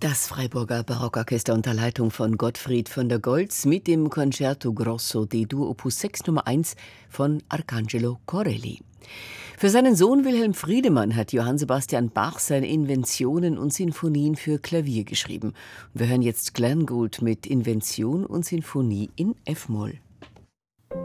Das Freiburger Barockorchester unter Leitung von Gottfried von der Goltz mit dem Concerto Grosso D-Dur Opus 6 Nummer 1 von Arcangelo Corelli. Für seinen Sohn Wilhelm Friedemann hat Johann Sebastian Bach seine Inventionen und Sinfonien für Klavier geschrieben. Wir hören jetzt Glenn Gould mit Invention und Sinfonie in F-Moll.